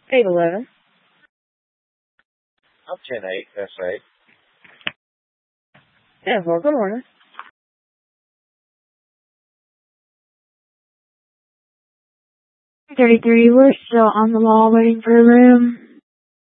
811. I'm 10-8, that's 8. Yeah, well, good morning. 33, we're still on the wall waiting for a room.